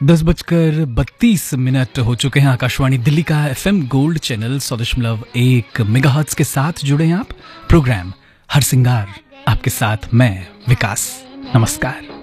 10:32 हो चुके हैं। आकाशवाणी दिल्ली का FM गोल्ड चैनल 100.1 मेगाहर्ट्ज के साथ जुड़े हैं आप। प्रोग्राम हर सिंगार आपके साथ मैं विकास। नमस्कार।